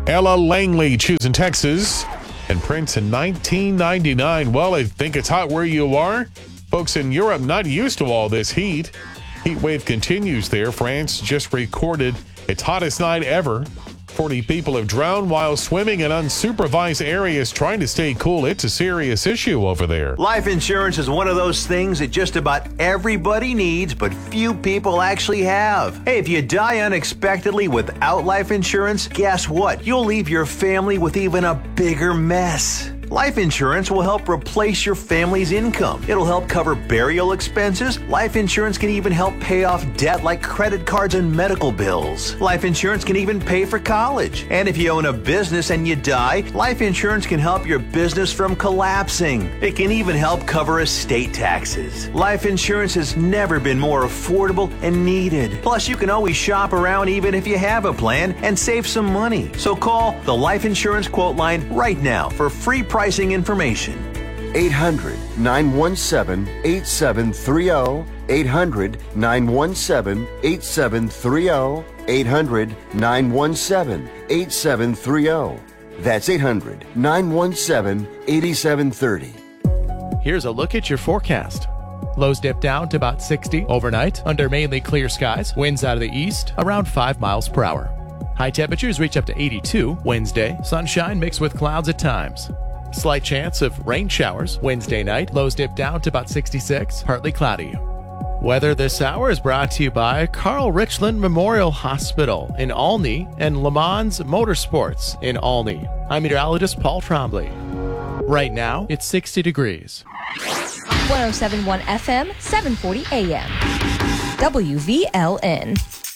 Ella Langley choosing Texas. And Prince in 1999. Well, I think it's hot where you are. Folks in Europe not used to all this heat. Heat wave continues there. France just recorded its hottest night ever. 40 people have drowned while swimming in unsupervised areas trying to stay cool. It's a serious issue over there. Life insurance is one of those things that just about everybody needs, but few people actually have. Hey, if you die unexpectedly without life insurance, guess what? You'll leave your family with even a bigger mess. Life insurance will help replace your family's income. It'll help cover burial expenses. Life insurance can even help pay off debt like credit cards and medical bills. Life insurance can even pay for college. And if you own a business and you die, life insurance can help your business from collapsing. It can even help cover estate taxes. Life insurance has never been more affordable and needed. Plus, you can always shop around even if you have a plan and save some money. So call the Life Insurance Quote Line right now for free pricing information. 800-917-8730. 800-917-8730. 800-917-8730. That's 800-917-8730. Here's a look at your forecast. Lows dip down to about 60 overnight under mainly clear skies. Winds out of the east around 5 miles per hour. High temperatures reach up to 82 Wednesday. Sunshine mixed with clouds at times. Slight chance of rain showers Wednesday night. Lows dip down to about 66, partly cloudy. Weather this hour is brought to you by Carl Richland Memorial Hospital in Olney and Le Mans Motorsports in Olney. I'm meteorologist Paul Trombley. Right now, it's 60 degrees. 107.1 FM, 740 AM. WVLN.